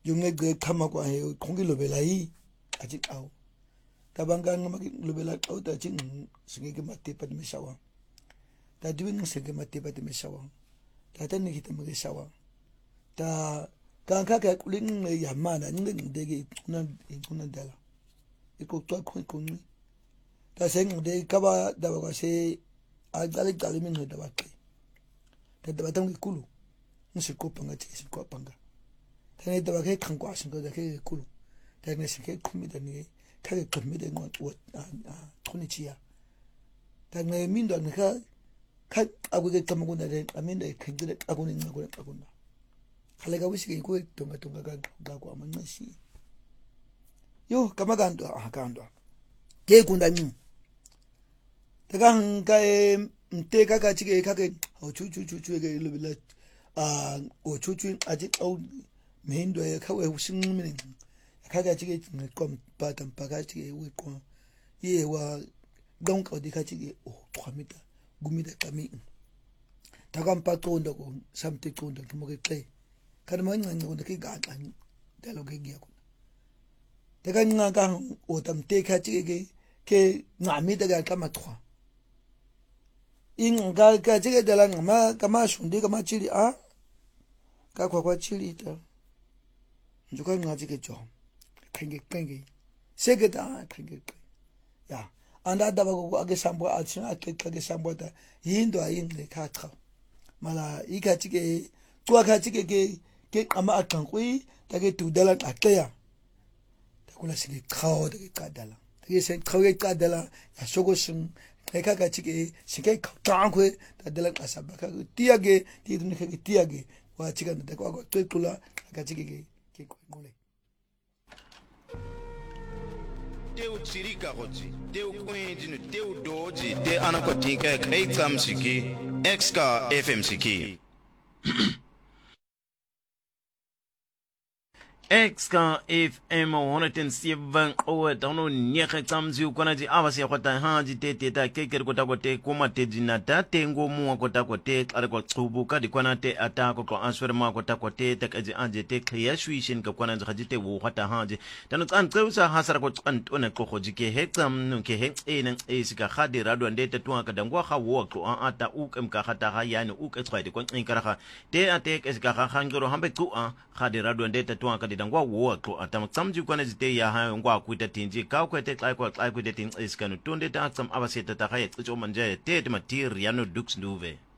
yung nge khama kwa he khongi lobela yi aji kaw tabanga ngama lobela kaw ta jing singe mate pat me shawa ta duwing singe mate pat me shawa ta tan ni kita me shawa ta kan ka ka kuling yamana nge ndege kuna dala iko to ko ni ta seng de ka ba da ba se a dali min da ba ke ta da tang kulu musi ko panga ti si ko panga ta ne da ba ke kan kwa sin ko da ke kulu ta ne si ke kumi da ni ka ke kumi da ngon wo tuni chiya ta ne min da ne ka agu ke tamago da ne amin da ke gida agu ni ngago agu na kale ga wisi ke ko tonga ga ko amanya si yo kama gando ke kunda min tagang kae mte kaka chike kake o chu ke lubila o chu aji au mendo ya kawe usingmini kaka chike kom patam paka chike we ko ye wa donc o dika chike o 3 mita gumita kami tagam patonda ko samte tonda kimo ke play kan man ngo ke ga kan dalo ke gya ko tagang nga o tamte ka chike ke ngamita ga kama 3 inga ka chike dala ngama kama shundi kama chili ka kwa chili ta njuka nga chike jo kenge segeda kenge ya anda da ba ko age sambo achina age sambo ta yindo ayinde ka tra mala ika chike kwa ka chike ke ama akankui ta ke tu dala atya ta kula sike khao ta ke ka dala ta ke sen khao ke ka dala ya sogo sing 내가 같이 시계 강괴 다들 가사바가 띠하게 띠드는 게 띠하게 와 지금 내가 하고 뚜뚜라 같이 게 고래 teu tsirika gotsi teu kwenjinu teu doji te anakotinka kreitam siki exka fm siki Exka FM 107 o dono nyeke tsamzi ukona ji abasi yakota haji te ta kekeri kota kote kuma te jinata tengo muwa kota kote kare ko tsubu ka di kwana te atako ko answerma kota kote te kaji anje te kriyashwishin ka kwana ji haji te wo hata haji tano tsan tseusa hasara ko tsantone ko hoji ke hexam no ke hex enen esika khadi rado ande te tuwa ka dangwa kha wo ko ata ukem ka hata ha yani uke tswaide ko tsinkara te ate esika kha hangiro hambe ku khadi rado ande te tuwa ka dangwa wo ko atam tsamji kwana jite ya ha ngwa kuita tinji ka kwete kai kwete tin iskanu tunde ta tsam abaseta ta haye tso manje te matiri yano dux nuve